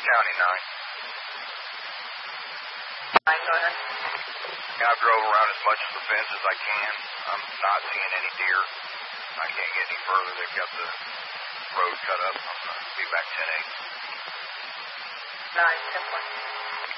County 9. 9, go ahead. Yeah, I've drove around as much of the fence as I can. I'm not seeing any deer. I can't get any further. They've got the road cut up. I'll be back 10-8. 9, 10 point.